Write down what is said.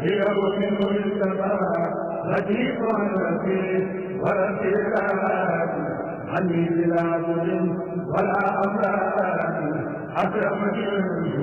ليوم مجتمع لطيف رفيق ورفيق عني بلا بد ولا أمراض أكرم